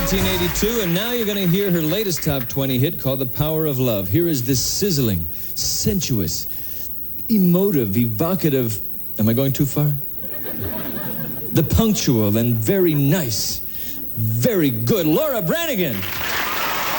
1982, and now you're going to hear her latest top 20 hit called The Power of Love. Here is this sizzling, sensuous, emotive, evocative, am I going too far? The punctual and very nice, very good Laura Branigan.